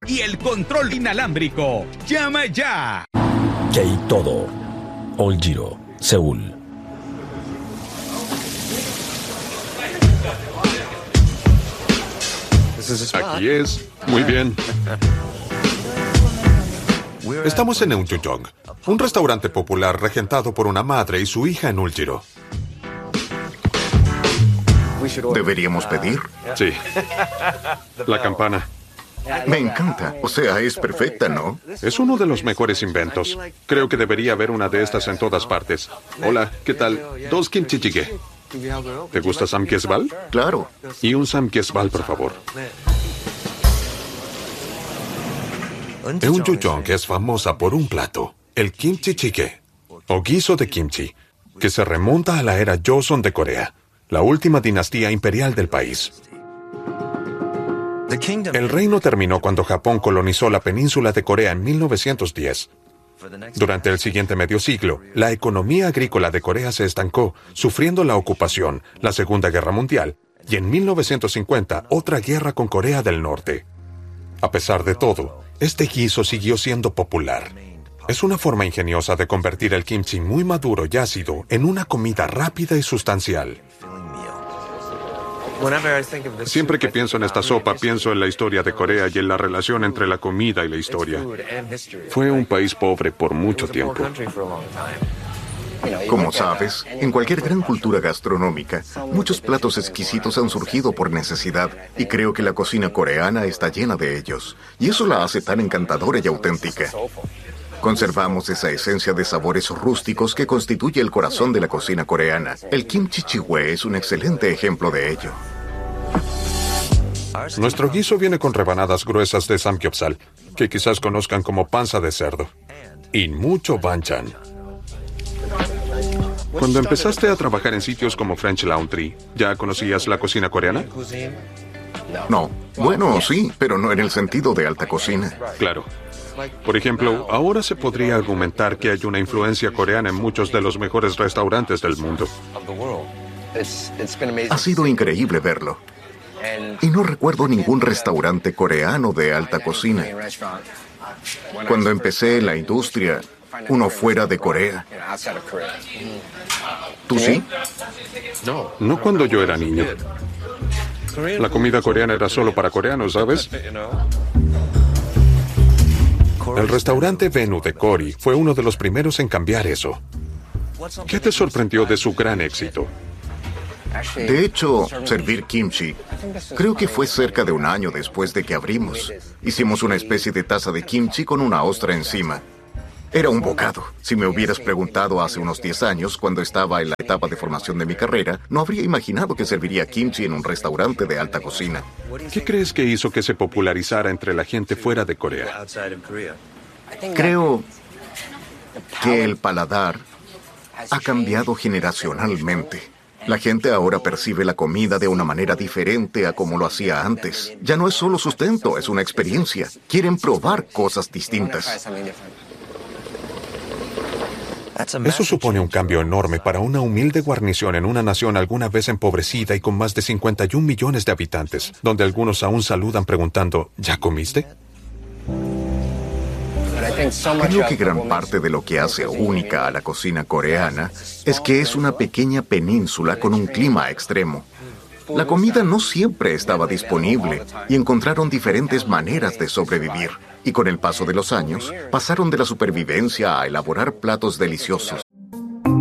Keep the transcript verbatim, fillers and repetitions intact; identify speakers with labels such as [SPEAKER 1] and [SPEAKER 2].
[SPEAKER 1] y el control inalámbrico. ¡Llama ya!
[SPEAKER 2] K-Todo. All Giro, Seúl.
[SPEAKER 3] Aquí es. Muy bien. Estamos en Eunjujong, un restaurante popular regentado por una madre y su hija en Uljiro.
[SPEAKER 4] ¿Deberíamos pedir?
[SPEAKER 3] Sí. La campana.
[SPEAKER 4] Me encanta. O sea, es perfecta, ¿no?
[SPEAKER 3] Es uno de los mejores inventos. Creo que debería haber una de estas en todas partes. Hola, ¿qué tal? Dos kimchi jjigae. ¿Te gusta samgyeopsal?
[SPEAKER 4] Claro.
[SPEAKER 3] Y un samgyeopsal, por favor. Eunjujong es famosa por un plato, el kimchi jjigae, o guiso de kimchi, que se remonta a la era Joseon de Corea, la última dinastía imperial del país. El reino terminó cuando Japón colonizó la península de Corea en mil novecientos diez. Durante el siguiente medio siglo, la economía agrícola de Corea se estancó, sufriendo la ocupación, la Segunda Guerra Mundial, y en mil novecientos cincuenta otra guerra con Corea del Norte. A pesar de todo, este guiso siguió siendo popular. Es una forma ingeniosa de convertir el kimchi muy maduro y ácido en una comida rápida y sustancial. Siempre que pienso en esta sopa, pienso en la historia de Corea y en la relación entre la comida y la historia. Fue un país pobre por mucho tiempo.
[SPEAKER 4] Como sabes, en cualquier gran cultura gastronómica, muchos platos exquisitos han surgido por necesidad, y creo que la cocina coreana está llena de ellos, y eso la hace tan encantadora y auténtica. Conservamos esa esencia de sabores rústicos que constituye el corazón de la cocina coreana. El kimchi jjigae es un excelente ejemplo de ello.
[SPEAKER 3] Nuestro guiso viene con rebanadas gruesas de samgyeopsal, que quizás conozcan como panza de cerdo, y mucho banchan. Cuando empezaste a trabajar en sitios como French Laundry, ¿ya conocías la cocina coreana?
[SPEAKER 4] No. Bueno, sí, pero no en el sentido de alta cocina.
[SPEAKER 3] Claro. Por ejemplo, ahora se podría argumentar que hay una influencia coreana en muchos de los mejores restaurantes del mundo.
[SPEAKER 4] Ha sido increíble verlo. Y no recuerdo ningún restaurante coreano de alta cocina. Cuando empecé en la industria, uno fuera de Corea. ¿Tú sí?
[SPEAKER 3] No cuando yo era niño. La comida coreana era solo para coreanos, ¿sabes? El restaurante Venu de Cory fue uno de los primeros en cambiar eso. ¿Qué te sorprendió de su gran éxito?
[SPEAKER 4] De hecho, servir kimchi, creo que fue cerca de un año después de que abrimos. Hicimos una especie de taza de kimchi con una ostra encima. Era un bocado. Si me hubieras preguntado hace unos diez años, cuando estaba en la etapa de formación de mi carrera, no habría imaginado que serviría kimchi en un restaurante de alta cocina.
[SPEAKER 3] ¿Qué crees que hizo que se popularizara entre la gente fuera de Corea?
[SPEAKER 4] Creo que el paladar ha cambiado generacionalmente. La gente ahora percibe la comida de una manera diferente a como lo hacía antes. Ya no es solo sustento, es una experiencia. Quieren probar cosas distintas.
[SPEAKER 3] Eso supone un cambio enorme para una humilde guarnición en una nación alguna vez empobrecida y con más de cincuenta y un millones de habitantes, donde algunos aún saludan preguntando, ¿ya comiste?
[SPEAKER 4] Creo que gran parte de lo que hace única a la cocina coreana es que es una pequeña península con un clima extremo. La comida no siempre estaba disponible y encontraron diferentes maneras de sobrevivir. Y con el paso de los años, pasaron de la supervivencia a elaborar platos deliciosos.